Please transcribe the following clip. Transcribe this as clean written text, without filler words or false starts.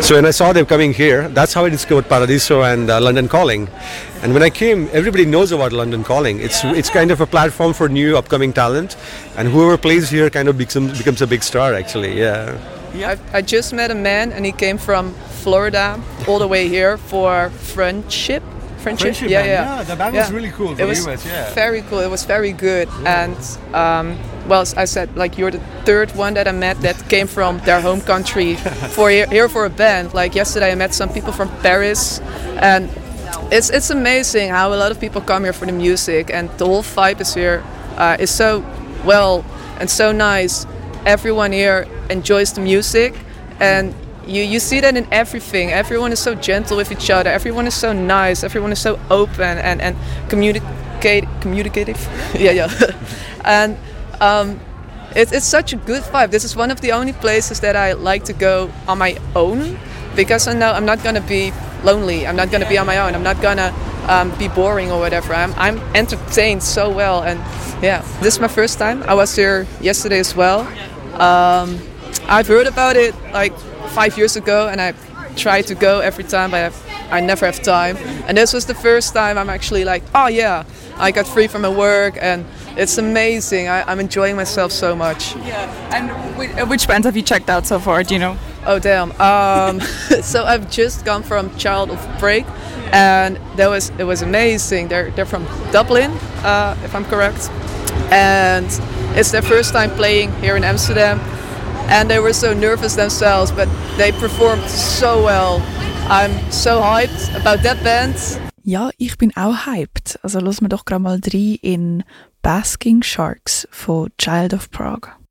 So when I saw them coming here, that's how I discovered Paradiso and London Calling. And when I came, everybody knows about London Calling. It's kind of a platform for new upcoming talent, and whoever plays here kind of becomes a big star actually. Yeah. I just met a man and he came from Florida all the way here for Friendship. Yeah, the band was really cool. It was very cool. It was very good. And well, I said, like, you're the third one that I met that came from their home country for here for a band. Like yesterday, I met some people from Paris, and it's amazing how a lot of people come here for the music, and the whole vibe is here is so well and so nice. Everyone here enjoys the music, and you see that in everything. Everyone is so gentle with each other. Everyone is so nice. Everyone is so open and communicative. yeah. And it's such a good vibe. This is one of the only places that I like to go on my own, because I know I'm not gonna be lonely. I'm not gonna be on my own. I'm not gonna be boring or whatever. I'm entertained so well, and yeah, this is my first time. I was here yesterday as well. I've heard about it like 5 years ago, and I try to go every time, but I never have time. And this was the first time I'm actually like, oh yeah, I got free from my work, and it's amazing. I'm enjoying myself so much. Yeah. And which bands have you checked out so far? Do you know? Oh damn. So I've just come from Child of Prague, and it was amazing. They're from Dublin, if I'm correct, and it's their first time playing here in Amsterdam. And they were so nervous themselves, but they performed so well. I'm so hyped about that band. Ja, ich bin auch hyped. Also lassen wir doch gerade mal rein in Basking Sharks von Child of Prague.